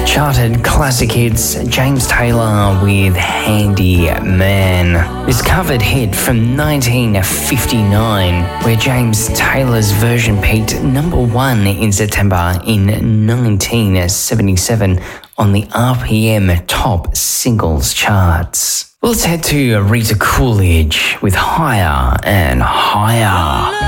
Charted classic hits, James Taylor with Handy Man. This covered hit from 1959, where James Taylor's version peaked number 1 in September in 1977 on the RPM Top Singles charts. Well, let's head to Rita Coolidge with Higher and Higher.